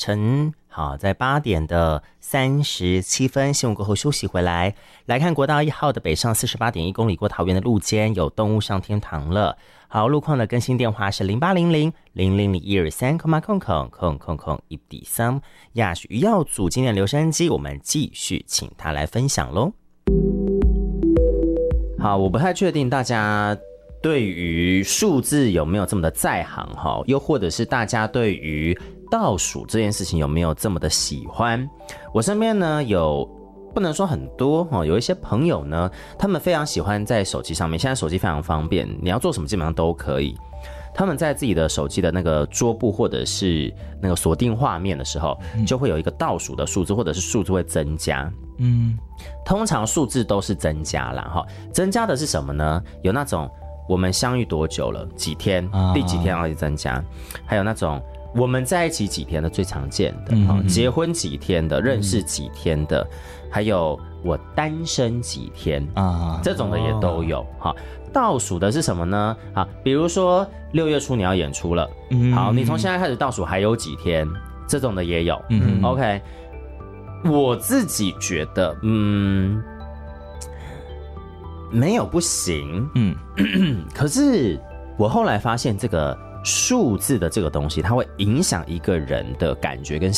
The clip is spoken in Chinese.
晨。好，在8点的37分，新闻过后休息回来，来看国道1号的北上48.1公里过桃园的路肩有动物上天堂了。好，路况的更新电话是0800-000-123,1D3。亚许余耀祖今天留声机，我们继续请他来分享咯。好，我不太确定大家对于数字有没有这么的在行，又或者是大家对于倒数这件事情有没有这么的喜欢。我身边呢有不能说很多，有一些朋友呢，他们非常喜欢在手机上面，现在手机非常方便，你要做什么基本上都可以。他们在自己的手机的那个桌布或者是那个锁定画面的时候，就会有一个倒数的数字，或者是数字会增加。通常数字都是增加啦，增加的是什么呢？有那种我们相遇多久了，几天，第几天要增加，还有那种我们在一起几天的最常见的，结婚几天的，认识几天的，还有我单身几天这种的也都有。倒数的是什么呢？比如说6月初你要演出了，好，你从现在开始倒数还有几天，这种的也有。OK， 我自己觉得没有不行，可是我后来发现这个数字的这个东西，它会影响一个人的感觉跟